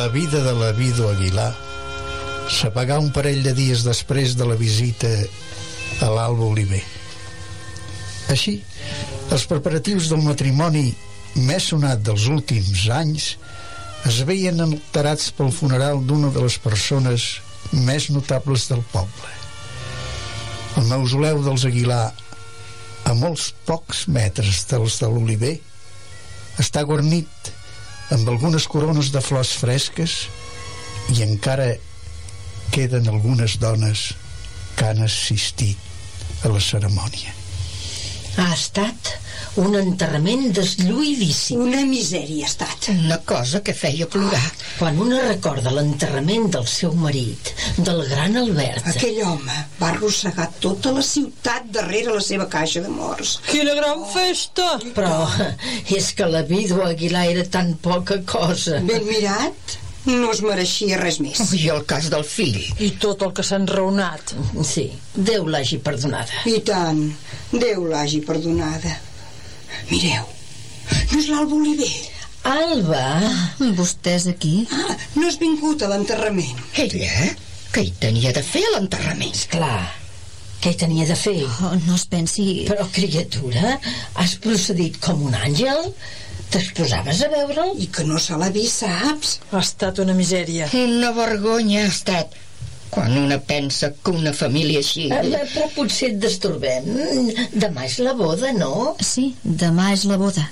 vida de la vídua Aguilar s'apagà un parell de dies després de la visita a l'Alba Oliver. Així, els preparatius del matrimoni més sonat dels últims anys es veien alterats pel funeral d'una de les persones més notables del poble. El mausoleu dels Aguilar, a molts pocs metres dels de l'Oliver, està guarnit amb algunes corones de flors fresques i encara queden algunes dones que han assistit a la cerimònia. Ha estat un enterrament deslluïdíssim. Una misèria ha estat. Una cosa que feia plorar. Quan una recorda l'enterrament del seu marit, del gran Albert... Aquell home va arrossegar tota la ciutat darrere la seva caixa de morts. Quina gran festa! Però és que la vídua Aguilar era tan poca cosa. Ben mirat, no es mereixia res més. I el cas del fill. I tot el que s'ha enraonat. Sí, Déu l'hagi perdonada. I tant, Déu l'hagi perdonada. Mireu, no és l'Alba Oliver. Alba? Vostès aquí? No has vingut a l'enterrament. Ella? Què hi tenia de fer a l'enterrament? Esclar, què hi tenia de fer? Oh, no es pensi... Però, criatura, has procedit com un àngel? T'exposaves a veure'l? I que no se l'ha vist, saps? Ha estat una misèria. Una vergonya ha estat. Quan una pensa que una família així... Però potser et destorbem. Demà és la boda, no? Sí, demà és la boda.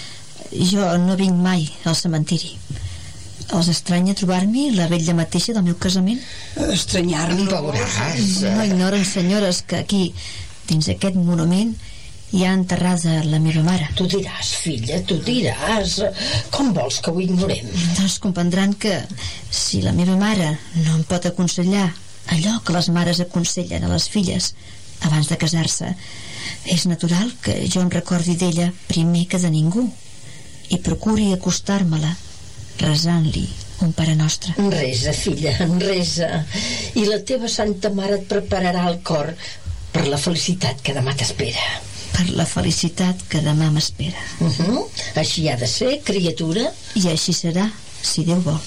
Jo no vinc mai al cementiri. Els estranya trobar-m'hi la vetlla mateixa del meu casament? Estranyar-nos. Veuràs. No ignoren, senyores, que aquí, dins aquest monument, hi ha enterrada la meva mare. Tu diràs, filla, tu diràs. Com vols que ho ignorem? Doncs comprendran que si la meva mare no em pot aconsellar allò que les mares aconsellen a les filles abans de casar-se, és natural que jo em recordi d'ella primer que de ningú i procuri acostar-me-la resant-li un Pare Nostre. Resa, filla, resa. I la teva santa mare et prepararà el cor per la felicitat que demà t'espera. Per la felicitat que demà m'espera. Així ha de ser, criatura. I així serà, si Déu vol.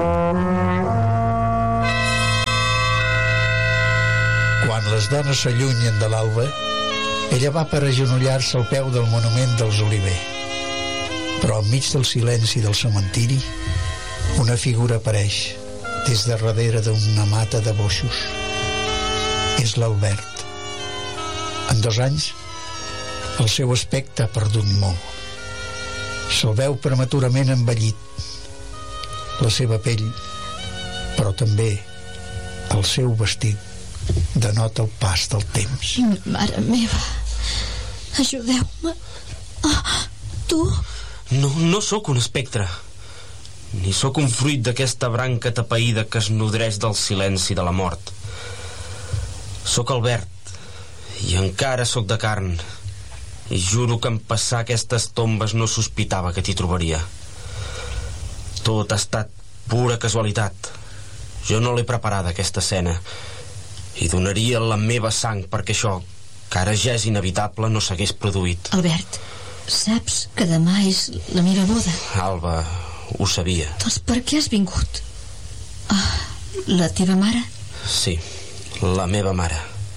Quan les dones s'allunyen de l'alba, ella va per agenollar-se al peu del monument dels Oliver. Però enmig del silenci del cementiri, una figura apareix des de darrere d'una mata de boixos. És l'Albert. En 2 anys, el seu aspecte ha perdut molt. Se'l veu prematurament envellit. La seva pell, però també el seu vestit, denota el pas del temps. Mare meva, ajudeu-me. Tu? No sóc un espectre, ni sóc un fruit d'aquesta branca tapaïda que es nodreix del silenci de la mort. Sóc Albert, i encara sóc de carn, i juro que en passar aquestes tombes no sospitava que t'hi trobaria. Tot ha estat pura casualitat. Jo no l'he preparada, aquesta escena, i donaria la meva sang perquè això, que ara ja és inevitable, no s'hagués produït. Albert, saps que demà és la meva boda? Alba, ho sabia. Doncs per què has vingut? La teva mare? Sí, la meva mare.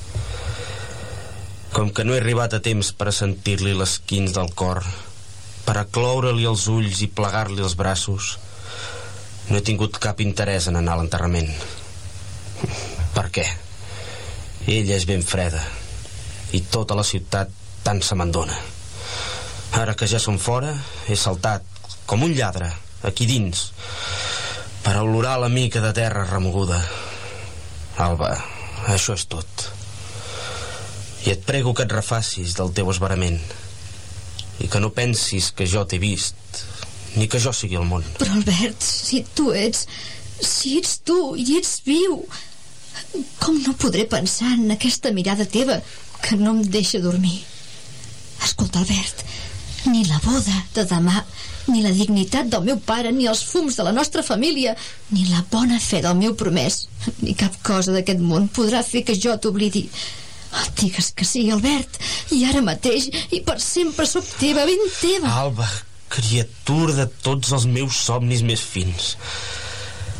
Com que no he arribat a temps per a sentir-li les quins del cor, per a cloure-li els ulls i plegar-li els braços, no he tingut cap interès en anar a l'enterrament. Per què? Ella és ben freda, i tota la ciutat tant se m'endona. Ara que ja som fora, he saltat, com un lladre, aquí dins, per olorar la mica de terra remoguda. Alba, això és tot. I et prego que et refacis del teu esverament, i que no pensis que jo t'he vist, ni que jo sigui el món. Però Albert, si ets tu i ets viu, com no podré pensar en aquesta mirada teva que no em deixa dormir? Escolta, Albert, ni la boda de demà, ni la dignitat del meu pare, ni els fums de la nostra família, ni la bona fe del meu promès, ni cap cosa d'aquest món podrà fer que jo t'oblidi. Digues que sí, Albert, i ara mateix, i per sempre sóc teva, ben teva. Alba, criatura de tots els meus somnis més fins,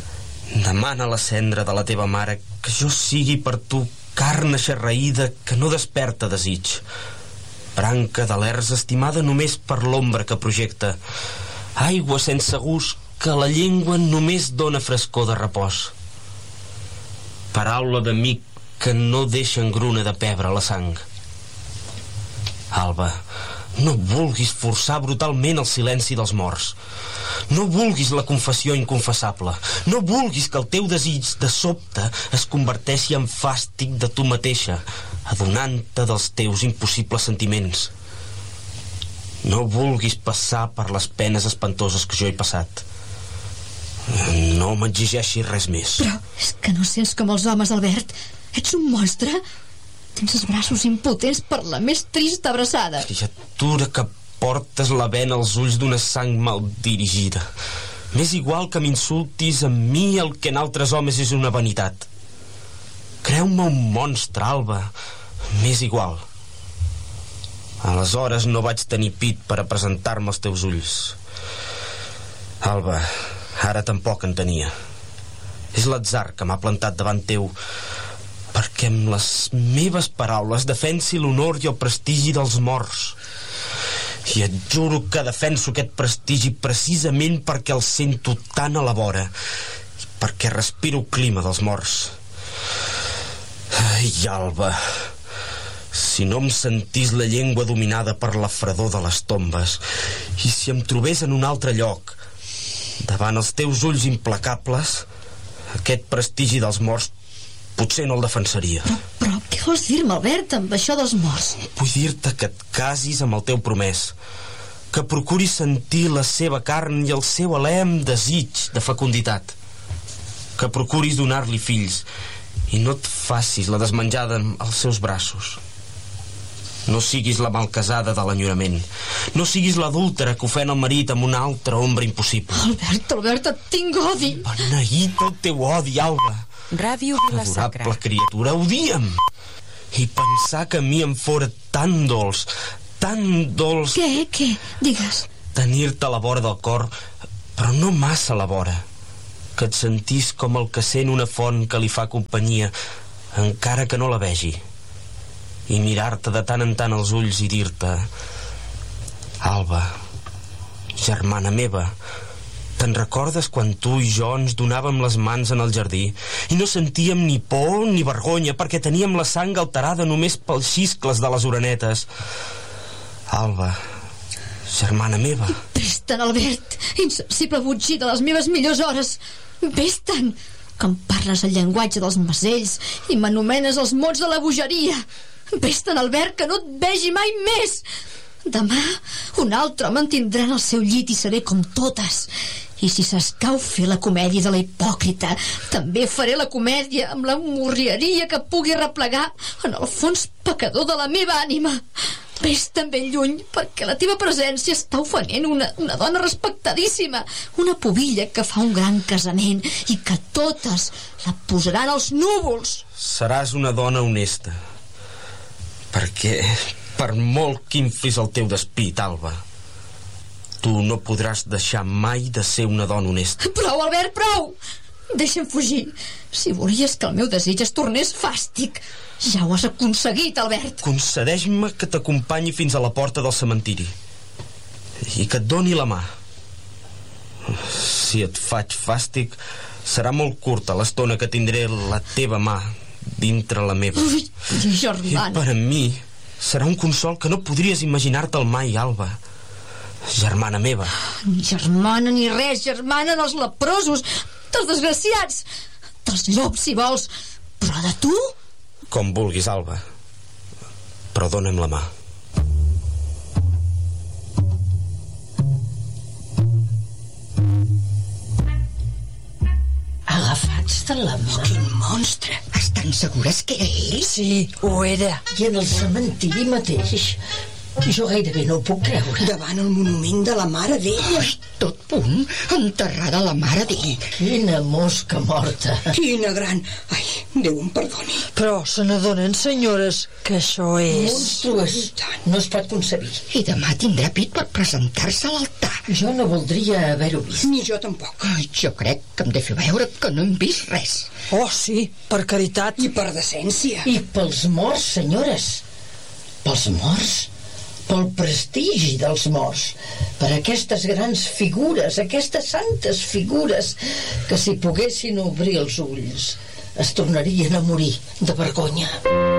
Demana a la cendra de la teva mare que jo sigui per tu carn eixarraïda que no desperta desig, branca d'alerts estimada només per l'ombra que projecta, aigua sense gust que a la llengua només dona frescor de repòs, paraula d'amic que no deixa engruna de pebre la sang. Alba, no vulguis forçar brutalment el silenci dels morts. No vulguis la confessió inconfessable. No vulguis que el teu desig de sobte es converteixi en fàstic de tu mateixa, adonant-te dels teus impossibles sentiments. No vulguis passar per les penes espantoses que jo he passat. No m'exigeixis res més. Però és que no sents com els homes, Albert. Ets un monstre. Tens els braços impotents per la més trista abraçada. Criatura que portes la vena als ulls d'una sang mal dirigida. M'és igual que m'insultis a mi el que en altres homes és una vanitat. Creu-me un monstre, Alba. M'és igual. Aleshores no vaig tenir pit per a presentar-me als teus ulls. Alba, ara tampoc en tenia. És l'atzar que m'ha plantat davant teu perquè amb les meves paraules defensi l'honor i el prestigi dels morts. I et juro que defenso aquest prestigi precisament perquè el sento tan a la vora i perquè respiro el clima dels morts. Ai, Alba, si no em sentís la llengua dominada per la fredor de les tombes i si em trobés en un altre lloc, davant els teus ulls implacables, aquest prestigi dels morts potser no el defensaria. Però què vols dir-me, Albert, amb això dels morts? Vull dir-te que et casis amb el teu promès, que procuris sentir la seva carn i el seu alè amb desig de fecunditat, que procuris donar-li fills i no et facis la desmenjada als seus braços. No siguis la malcasada de l'enyorament. No siguis l'adúltera que ofèn el marit amb una altra ombra impossible. Albert, et tinc odi. Beneït el teu odi, Alba. Ràdio Vila-sacra. Adorable criatura, odia'm. I pensar que a mi em fora tan dolç. Què? Digues. Tenir-te a la vora del cor, però no massa a la vora. Que et sentís com el que sent una font que li fa companyia, encara que no la vegi. I mirar-te de tant en tant als ulls i dir-te: Alba, germana meva, te'n recordes quan tu i jo ens donàvem les mans en el jardí i no sentíem ni por ni vergonya perquè teníem la sang alterada només pels xiscles de les orenetes? Alba, germana meva. Vés-te'n, Albert, insensible botxí de les meves millors hores. Vés-te'n, que em parles el llenguatge dels masells i m'anomenes els mots de la bogeria. Vés-te'n, Albert, que no et vegi mai més. Demà un altre home em tindrà en el seu llit i seré com totes. I si s'escau fer la comèdia de la hipòcrita, també faré la comèdia amb la morrieria que pugui replegar en el fons pecador de la meva ànima. Vés-te'n ben lluny, perquè la teva presència està ofenent una dona respectadíssima, una pubilla que fa un gran casament i que totes la posaran als núvols. Seràs una dona honesta, perquè per molt que inflis el teu despit, Alba, tu no podràs deixar mai de ser una dona honesta. Prou, Albert, prou! Deixa'm fugir. Si volies que el meu desig es tornés fàstic, ja ho has aconseguit, Albert. Concedeix-me que t'acompanyi fins a la porta del cementiri i que et doni la mà. Si et faig fàstic, serà molt curta l'estona que tindré la teva mà dintre la meva. Ui, germana. I per a mi serà un consol que no podries imaginar-te'l mai, Alba. Germana meva. Ni germana ni res, germana dels leprosos, dels desgraciats, dels llops, si vols. Però de tu? Com vulguis, Alba. Però dona'm la mà. Agafats de la mà. Quin monstre! Estan segures que era ell? Sí, ho era. I en el cementiri mateix. Jo gairebé no ho puc creure. Davant el monument de la mare d'ella. Ai, tot punt, enterrada la mare d'ell. Quina mosca morta. Quina gran... Ai, Déu em perdoni. Però se n'adonen, senyores, que això és... Monstruós. No es pot concebre. I demà tindrà pit per presentar-se a l'altar. Jo no voldria haver-ho vist. Ni jo tampoc. Ai, jo crec que em de fer veure que no hem vist res. Oh, sí, per caritat. I per decència. I pels morts, senyores. Pels morts. Pel prestigi dels morts, per aquestes grans figures, aquestes santes figures, que si poguessin obrir els ulls es tornarien a morir de vergonya.